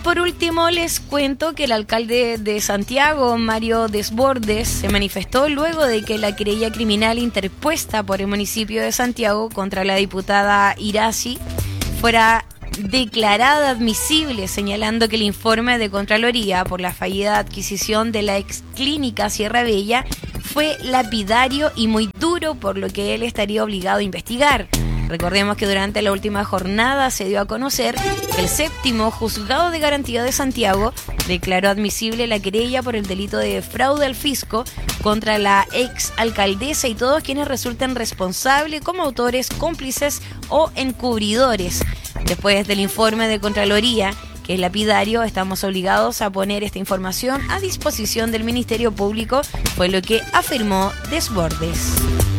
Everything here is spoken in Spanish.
por último les cuento que el alcalde de Santiago, Mario Desbordes, se manifestó luego de que la querella criminal interpuesta por el municipio de Santiago contra la diputada Iracy fuera declarada admisible, señalando que el informe de Contraloría por la fallida adquisición de la ex clínica Sierra Bella fue lapidario y muy duro, por lo que él estaría obligado a investigar. Recordemos que durante la última jornada se dio a conocer que el 7º Juzgado de Garantía de Santiago declaró admisible la querella por el delito de fraude al fisco contra la ex alcaldesa y todos quienes resulten responsables como autores, cómplices o encubridores. Después del informe de Contraloría, que es lapidario, estamos obligados a poner esta información a disposición del Ministerio Público, fue lo que afirmó Desbordes.